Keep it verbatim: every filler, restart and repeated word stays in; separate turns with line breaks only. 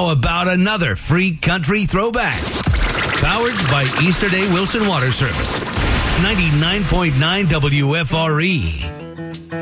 How about another free country throwback? Powered by Easter Day Wilson Water Service. ninety-nine point nine W F R E.